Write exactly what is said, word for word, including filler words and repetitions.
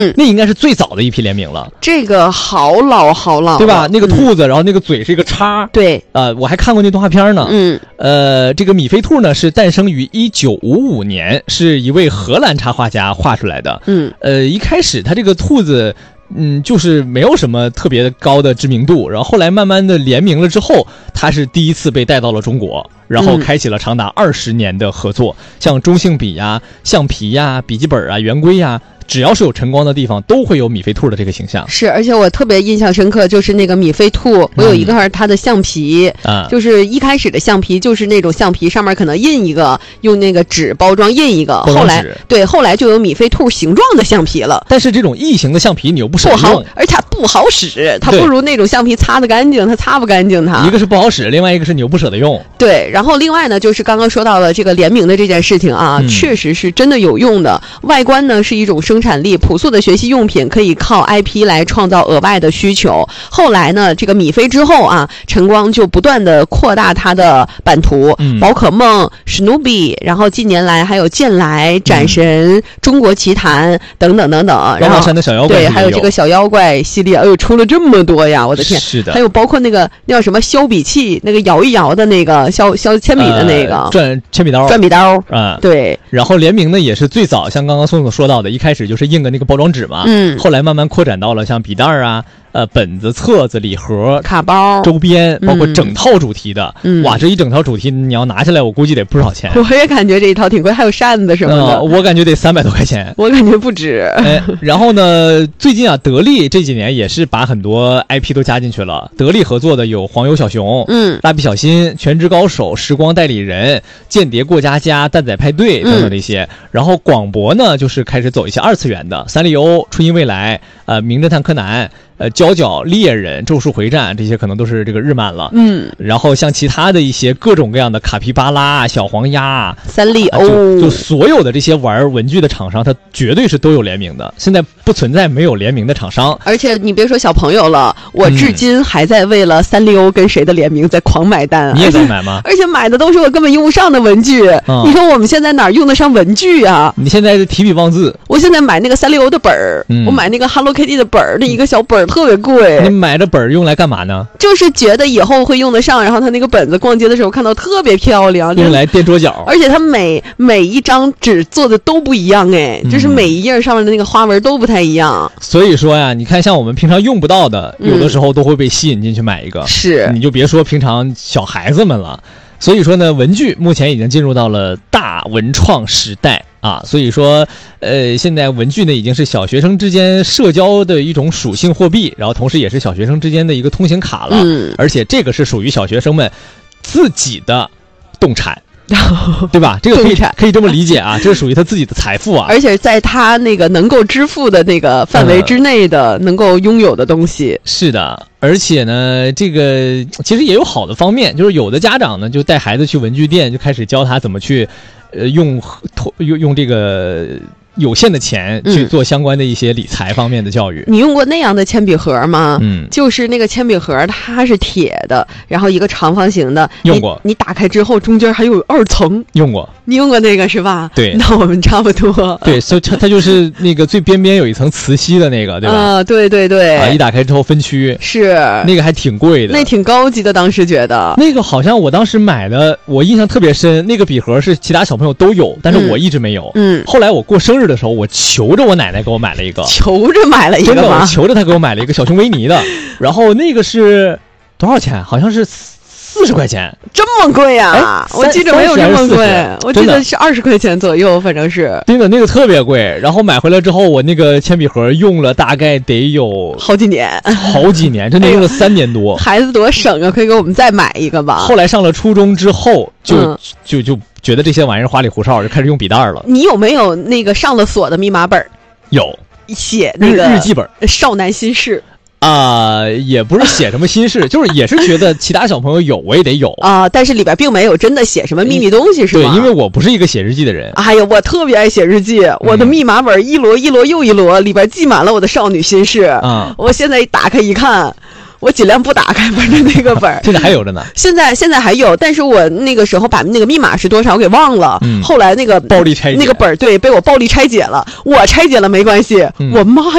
嗯，那应该是最早的一批联名了。 这个好老好老， 对吧？那个兔子，嗯、然后那个嘴是一个叉。 对， 呃，我还看过那动画片呢。 嗯， 呃，这个米菲兔呢是诞生于一九五五年，是一位荷兰插画家画出来的。 嗯， 呃，一开始它这个兔子。嗯，就是没有什么特别高的知名度，然后后来慢慢的联名了之后，它是第一次被带到了中国，然后开启了长达二十年的合作，嗯、像中性笔呀、橡皮呀、笔记本啊、圆规呀。只要是有晨光的地方，都会有米菲兔的这个形象。 是，而且我特别印象深刻，就是那个米菲兔，我有一个它的橡皮， 嗯、 就是一开始的橡皮就是那种橡皮，上面可能印一个，用那个纸包装印一个，后来对，后来就有米菲兔形状的橡皮了。 但是这种异形的橡皮你又不舍得用， 不好，而且它不好使，它不如那种橡皮擦得干净，它擦不干净它。 一个是不好使，另外一个是你又不舍得用。 对，然后另外呢，就是刚刚说到了这个联名的这件事情啊， 嗯、 确实是真的有用的。外观呢是一种生产力，朴素的学习用品可以靠 I P 来创造额外的需求。后来呢，这个米菲之后啊，晨光就不断的扩大它的版图， 嗯、 宝可梦、史努比，然后近年来还有剑来、斩神、嗯、中国奇谭等等等等。然后山的小妖怪对，还有这个小妖怪系列，哎呦，出了这么多呀！我的天， 是的。 还有包括那个那叫什么削笔器，那个摇一摇的那个削削铅笔的那个、 呃、转铅笔刀， 转笔刀啊、嗯， 对。 然后联名呢也是最早，像刚刚宋总说到的，一开始就是印个那个包装纸嘛， 嗯， 后来慢慢扩展到了像笔袋啊。呃，本子、册子、礼盒、 卡包、 周边，包括整套主题的， 嗯， 哇，这一整套主题你要拿下来，我估计得不少钱。 我也感觉这一套挺贵，还有扇子什么的， 呃、我感觉得三百多块钱。 我感觉不止。 哎，然后呢，最近啊，得力这几年也是把很多 I P 都加进去了。得力合作的有黄油小熊、 嗯， 蜡笔小新、全职高手、时光代理人、间谍过家家、蛋仔派对等等这些。嗯、然后广博呢，就是开始走一些二次元的，三丽鸥、初音未来、呃，名侦探柯南。呃，角角猎人、咒术回战这些可能都是这个日漫了， 嗯， 然后像其他的一些各种各样的卡皮巴拉、小黄鸭、 三丽鸥、 啊，就, 就所有的这些玩文具的厂商，它绝对是都有联名的。现在不存在没有联名的厂商。 而且你别说小朋友了，我至今还在为了三丽鸥跟谁的联名在狂买单。 你也在买吗？ 而且买的都是我根本用不上的文具。嗯、你说我们现在哪用得上文具啊？ 你现在是提笔忘字。 我现在买那个三丽鸥的本儿、嗯，我买那个 Hello Kitty 的本儿，那一个小本儿。特别贵， 你买这本用来干嘛呢？ 就是觉得以后会用得上，然后它那个本子逛街的时候看到特别漂亮， 用来垫桌角。 而且它每每一张纸做的都不一样，哎、嗯，就是每一页上面的那个花纹都不太一样。 所以说呀，你看像我们平常用不到的，有的时候都会被吸引进去买一个。 是、 嗯，你就别说平常小孩子们了。所以说呢，文具目前已经进入到了大文创时代啊，所以说，呃，现在文具呢已经是小学生之间社交的一种属性货币，然后同时也是小学生之间的一个通行卡了， 嗯， 而且这个是属于小学生们自己的动产。对吧？这个可以可以这么理解啊，这是属于他自己的财富啊， 而且在他那个能够支付的那个范围之内的、嗯、能够拥有的东西。 是的，而且呢，这个其实也有好的方面，就是有的家长呢就带孩子去文具店，就开始教他怎么去，呃，用用用这个。有限的钱去做相关的一些理财方面的教育、 嗯、你用过那样的铅笔盒吗？ 嗯， 就是那个铅笔盒它是铁的，然后一个长方形的， 用过你, 你打开之后中间还有二层， 用过， 你用过那个是吧？ 对， 那我们差不多。 对，所以它它就是那个最边边有一层磁吸的那个，对吧？ 啊，对对对， 啊，一打开之后分区， 是那个还挺贵的， 那挺高级的，当时觉得那个好像我当时买的，我印象特别深，那个笔盒是其他小朋友都有，但是我一直没有。 嗯， 后来我过生日的时候，我求着我奶奶给我买了一个， 求着买了一个吗？ 真的，我求着她给我买了一个小熊维尼的，然后那个是多少钱？好像是四十块钱， 这么贵呀、啊？我记着没有这么贵，我记得是二十块钱左右，反正是。 真的，那个特别贵。然后买回来之后，我那个铅笔盒用了大概得有好几年， 好几年，真的用了三年多。 孩子多省啊，可以给我们再买一个吧。 后来上了初中之后，就、 嗯、 就就觉得这些玩意儿花里胡哨，就开始用笔袋了。 你有没有那个上了锁的密码本？ 有， 写那个日记本， 少男心事。 啊、呃，也不是写什么心事，就是也是觉得其他小朋友有，我也得有啊、呃。但是里边并没有真的写什么秘密东西，是吗？ 对，因为我不是一个写日记的人。 哎呀，我特别爱写日记，我的密码本一摞一摞又一摞，里边记满了我的少女心事。 啊、嗯， 我现在打开一看。我尽量不打开，反正那个本现在还有着呢。 现在现在还有，但是我那个时候把那个密码是多少我给忘了。 嗯， 后来那个暴力拆解那个本对被我暴力拆解了，我拆解了没关系， 嗯、 我妈